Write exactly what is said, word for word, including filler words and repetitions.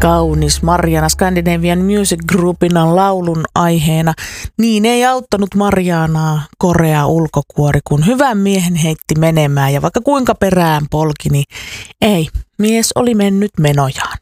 Kaunis Marjaana Scandinavian Music Groupina laulun aiheena. Niin ei auttanut Marjaanaa korea ulkokuori, kun hyvän miehen heitti menemään. Ja vaikka kuinka perään polki, niin ei, mies oli mennyt menojaan.